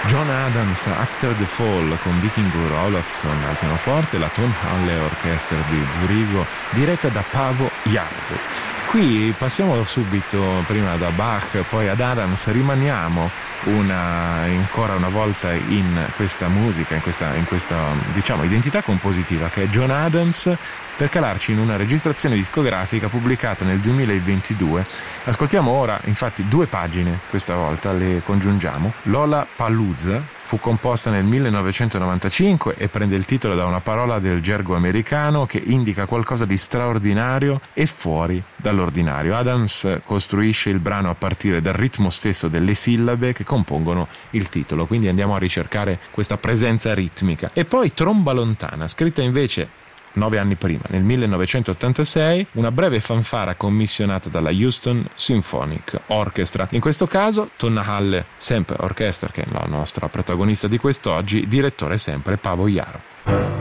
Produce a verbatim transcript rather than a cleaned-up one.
John Adams, After the Fall, con Vikingur Olofsson al pianoforte, la Tonhalle Orchestra di Zurigo, diretta da Paavo Järvi. Qui passiamo subito prima da Bach, poi ad Adams, rimaniamo una, ancora una volta in questa musica, in questa, in questa diciamo identità compositiva che è John Adams, per calarci in una registrazione discografica pubblicata nel duemilaventidue. Ascoltiamo ora infatti due pagine, questa volta le congiungiamo. Lollapalooza fu composta nel millenovecentonovantacinque e prende il titolo da una parola del gergo americano che indica qualcosa di straordinario e fuori dall'ordinario. Adams costruisce il brano a partire dal ritmo stesso delle sillabe che compongono il titolo, quindi andiamo a ricercare questa presenza ritmica. E poi Tromba lontana, scritta invece nove anni prima, nel millenovecentottantasei, una breve fanfara commissionata dalla Houston Symphonic Orchestra. In questo caso Tonhalle, sempre orchestra, che è la nostra protagonista di quest'oggi, direttore sempre Paavo Järvi.